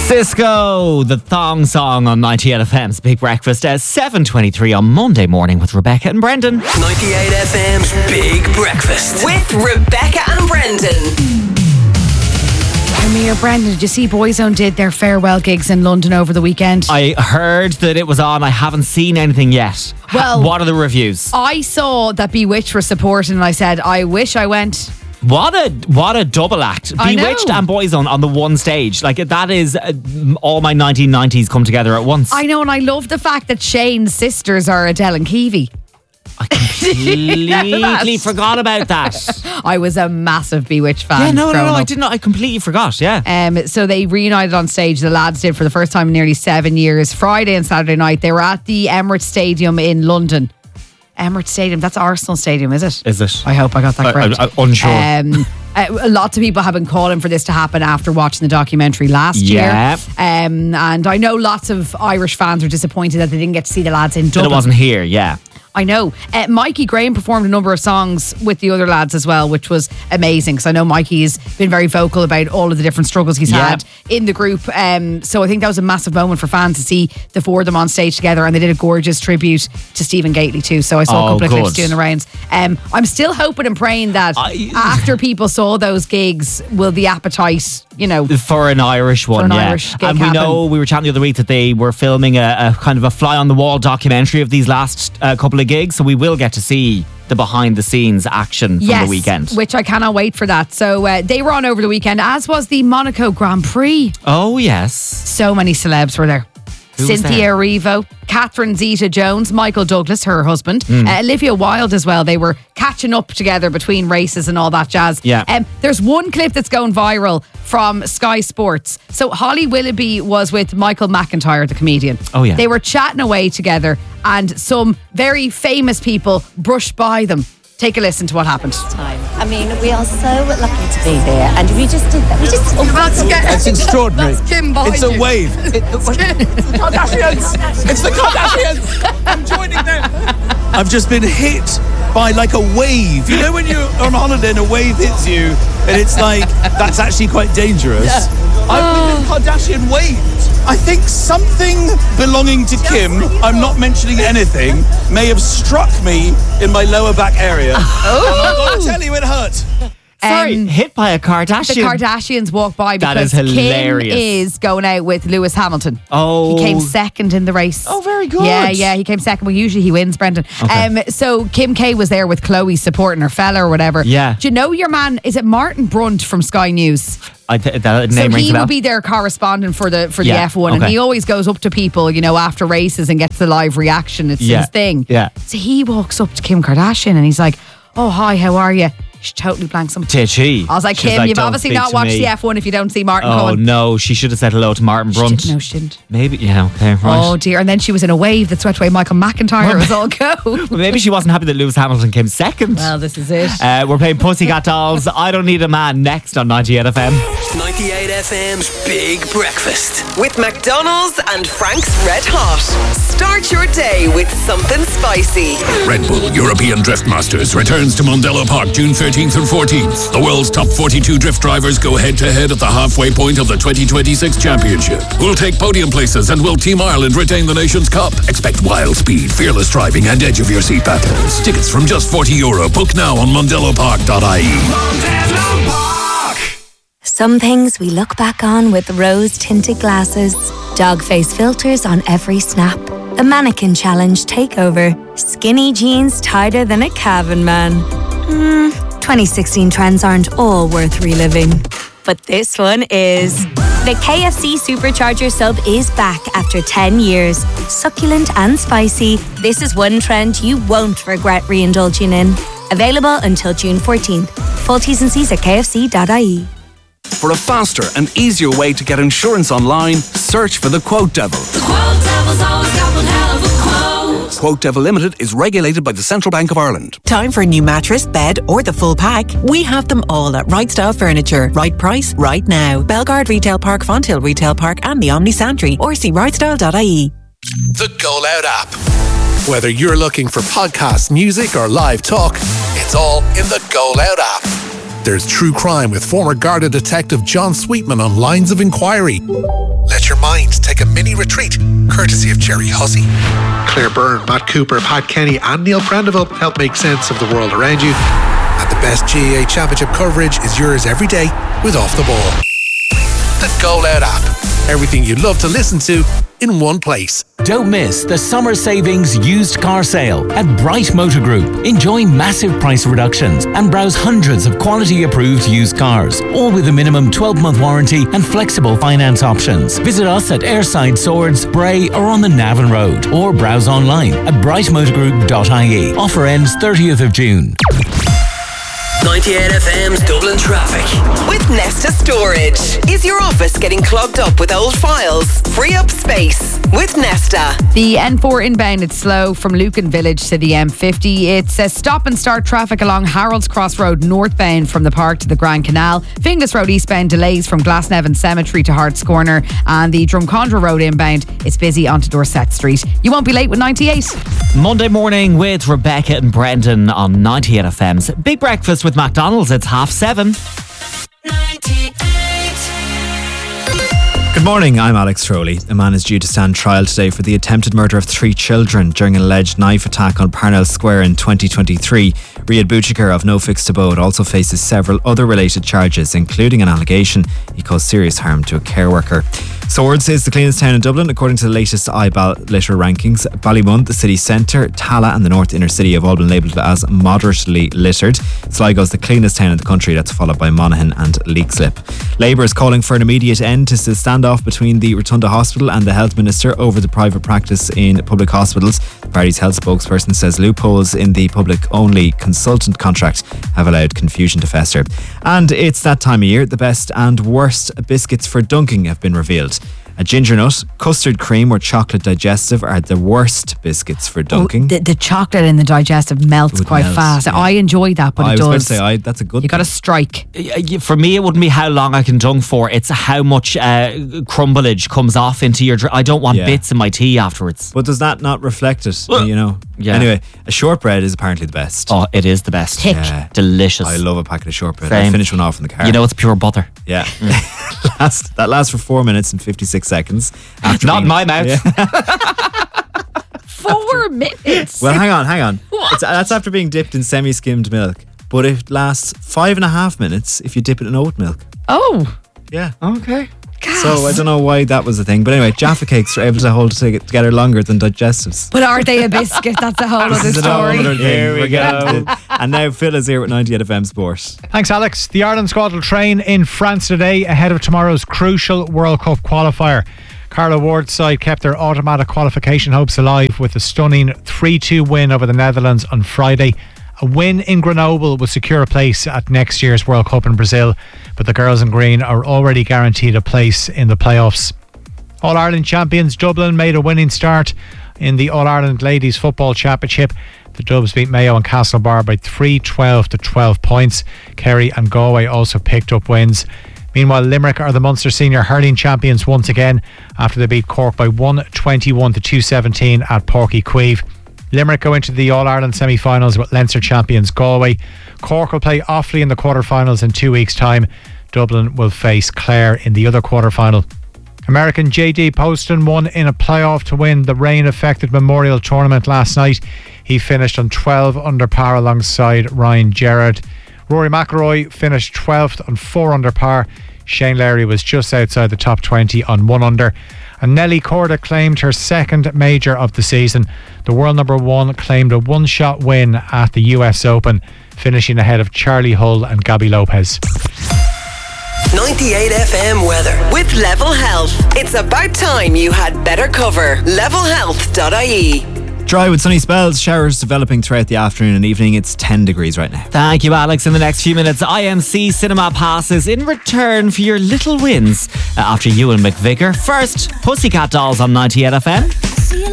Cisco, the thong song on 98 FM's Big Breakfast at 7:23 on Monday morning with Rebecca and Brendan. 98 FM's Big Breakfast with Rebecca and Brendan. Amir, Brendan, did you see Boyzone did their farewell gigs in London over the weekend? I heard that it was on. I haven't seen anything yet. Well, what are the reviews? I saw that Bewitched were supporting and I said, I wish I went. What a double act. I know. Bewitched and Boyzone on the one stage. Like, that is all my 1990s come together at once. I know, and I love the fact that Shane's sisters are Adele and Kiwi. I completely forgot about that. I was a massive Bewitched fan. Yeah, no, growing I up. did not. I completely forgot, yeah. So they reunited on stage, the lads did, for the first time in nearly 7 years. Friday and Saturday night, they were at the Emirates Stadium in London. Emirates Stadium, that's Arsenal Stadium, is it? Is it? I hope I got that correct. I'm unsure. Lots of people have been calling for this to happen after watching the documentary last year. And I know lots of Irish fans are disappointed that they didn't get to see the lads in Dublin. That it wasn't here, yeah. I know. Mikey Graham performed a number of songs with the other lads as well, which was amazing, because I know Mikey's been very vocal about all of the different struggles he's had in the group. So I think that was a massive moment for fans to see the four of them on stage together, and they did a gorgeous tribute to Stephen Gately too. So I saw a couple of clips doing the rounds. I'm still hoping and praying that after people saw those gigs, will the appetite, for an Irish one, Irish gig and we happen. know, we were chatting the other week that they were filming a kind of a fly on the wall documentary of these last couple of gigs, so we will get to see the behind the scenes action from the weekend, which I cannot wait for that. So they were on over the weekend, as was the Monaco Grand Prix. Oh yes, so many celebs were there. Cynthia Erivo, Catherine Zeta-Jones, Michael Douglas, her husband, Olivia Wilde as well. They were catching up together between races and all that jazz. Yeah. There's one clip that's going viral from Sky Sports. So Holly Willoughby was with Michael McIntyre, the comedian. Oh yeah. They were chatting away together and some very famous people brushed by them. Take a listen to what happened. I mean, we are so lucky to be here, and we just did that. That's extraordinary. That's Kim behind It's a you. wave. It's the Kardashians. It's the Kardashians. I'm joining them. I've just been hit by like a wave. You know when you're on holiday and a wave hits you, and it's like, that's actually quite dangerous. Yeah. I've been Kardashian waved. I think something belonging to Kim, I'm not mentioning anything, may have struck me in my lower back area. I've got to tell you, it hurt. Sorry, hit by a Kardashian. The Kardashians walked by That because is hilarious. Kim is going out with Lewis Hamilton. Oh. He came second in the race. Oh, very good. Yeah, he came second. Well, usually he wins, Brendan. Okay. So Kim K was there with Chloe supporting her fella or whatever. Yeah. Do you know your man, is it Martin Brunt from Sky News? That name So rings he a bell. will be their correspondent for the Yeah, F1, and okay. he always goes up to people, after races and gets the live reaction. It's his thing. Yeah. So he walks up to Kim Kardashian and he's like, "Oh, hi, how are you?" She totally blanks him. Did she? I was like, She's Kim, you've "Don't obviously speak not to watched me." the F1 if you don't see Martin Oh Cohen. no, she should have said hello to Martin Brunt. No, she didn't. Maybe, okay, right. Oh dear, and then she was in a wave that swept away Michael McIntyre. It was all go. Well, maybe she wasn't happy that Lewis Hamilton came second. Well, this is it. We're playing Pussycat Dolls. I Don't Need a Man next on 98 FM. 98 FM's Big Breakfast with McDonald's and Frank's Red Hot. Start your day with something spicy. Red Bull European Drift Masters returns to Mondello Park June 13th and 14th. The world's top 42 drift drivers go head-to-head at the halfway point of the 2026 Championship. Who'll take podium places and will Team Ireland retain the Nations Cup? Expect wild speed, fearless driving and edge of your seat battles. Tickets from just €40. Book now on mondellopark.ie. Mondello Park! Some things we look back on with rose-tinted glasses. Dog face filters on every snap. The mannequin challenge takeover. Skinny jeans tighter than a Cavan man. 2016 trends aren't all worth reliving. But this one is. The KFC Supercharger sub is back after 10 years. Succulent and spicy, this is one trend you won't regret re-indulging in. Available until June 14th. Full T's and C's at kfc.ie. For a faster and easier way to get insurance online, search for the Quote Devil. The Quote Devil's always got one hell of a quote. Quote Devil Limited is regulated by the Central Bank of Ireland. Time for a new mattress, bed or the full pack? We have them all at Right Style Furniture. Right price, right now. Belgard Retail Park, Fonthill Retail Park and the Omni Santry, or see rightstyle.ie. The Go Loud app. Whether you're looking for podcasts, music or live talk, it's all in the Go Loud app. There's true crime with former Garda detective John Sweetman on Lines of Inquiry. Let your mind take a mini retreat, courtesy of Jerry Hussey. Claire Byrne, Matt Cooper, Pat Kenny and Neil Prendeville help make sense of the world around you. And the best GAA Championship coverage is yours every day with Off the Ball. The Go Loud app. Everything you love to listen to in one place. Don't miss the summer savings used car sale at Bright Motor Group. Enjoy massive price reductions and browse hundreds of quality approved used cars, all with a minimum 12-month warranty and flexible finance options. Visit us at Airside Swords, Bray or on the Navan Road, or browse online at brightmotorgroup.ie. Offer ends 30th of June. 98 FM's Dublin traffic. With Nesta Storage. Is your office getting clogged up with old files? Free up space with Nesta. The N4 inbound, it's slow from Lucan Village to the M50. It's a stop and start traffic along Harold's Cross Road northbound from the park to the Grand Canal. Finglas Road eastbound delays from Glasnevin Cemetery to Hart's Corner. And the Drumcondra Road inbound, it's busy onto Dorset Street. You won't be late with 98. Monday morning with Rebecca and Brendan on 98 FM's Big Breakfast with McDonald's. It's 7:30. Good morning, I'm Alex Trowley. A man is due to stand trial today for the attempted murder of 3 children during an alleged knife attack on Parnell Square in 2023. Riyad Bouchikar of No Fixed Abode also faces several other related charges, including an allegation he caused serious harm to a care worker. Swords is the cleanest town in Dublin, according to the latest iBal litter rankings. Ballymun, the city centre, Tala and the north inner city have all been labelled as moderately littered. Sligo's the cleanest town in the country, that's followed by Monaghan and Leixlip. Labour is calling for an immediate end to the standoff between the Rotunda Hospital and the Health Minister over the private practice in public hospitals. The party's health spokesperson says loopholes in the public-only consultant contract have allowed confusion to fester. And it's that time of year. The best and worst biscuits for dunking have been revealed. A ginger nut, custard cream or chocolate digestive are the worst biscuits for dunking. The chocolate in the digestive melts quite fast. Yeah. I enjoy that, but it does. I was about to say, that's a good You got to strike. For me, it wouldn't be how long I can dunk for. It's how much crumblage comes off into your drink. I don't want bits in my tea afterwards. But does that not reflect it? You know? Yeah. Anyway, a shortbread is apparently the best. Oh, it is the best. Thick. Yeah. Delicious. I love a packet of shortbread. I finish one off in the car. You know it's pure butter. Yeah. That lasts for 4 minutes and 56 seconds. Not in my mouth. Yeah. 4 minutes? Well, hang on. That's after being dipped in semi-skimmed milk. But it lasts 5.5 minutes if you dip it in oat milk. Oh. Yeah. Okay. Gas. So I don't know why that was a thing. But anyway, Jaffa cakes are able to hold together longer than digestives. But are they a biscuit? That's a whole other story. Here we go. And now Phil is here with 98 FM Sport. Thanks, Alex. The Ireland squad will train in France today ahead of tomorrow's crucial World Cup qualifier. Carla Ward's side kept their automatic qualification hopes alive with a stunning 3-2 win over the Netherlands on Friday. A win in Grenoble will secure a place at next year's World Cup in Brazil, but the girls in green are already guaranteed a place in the playoffs. All-Ireland champions Dublin made a winning start in the All-Ireland Ladies Football Championship. The Dubs beat Mayo and Castlebar by 3-12 to 12 points. Kerry and Galway also picked up wins. Meanwhile, Limerick are the Munster Senior Hurling champions once again after they beat Cork by 121 to 217 at Porky Queeve. Limerick go into the All-Ireland semi-finals with Leinster champions Galway. Cork will play Offaly in the quarter-finals in 2 weeks' time. Dublin will face Clare in the other quarter-final. American J.D. Poston won in a playoff to win the rain-affected Memorial Tournament last night. He finished on 12 under par alongside Ryan Gerrard. Rory McIlroy finished 12th on 4 under par. Shane Lowry was just outside the top 20 on 1 under. And Nelly Korda claimed her second major of the season. The world number 1 claimed a one-shot win at the US Open, finishing ahead of Charlie Hull and Gabby Lopez. 98 FM weather with Level Health. It's about time you had better cover. levelhealth.ie. Dry with sunny spells, showers developing throughout the afternoon and evening. It's 10 degrees right now. Thank you, Alex. In the next few minutes, IMC Cinema passes in return for your little wins after Ewan McVicker. First, Pussycat Dolls on 98 FM.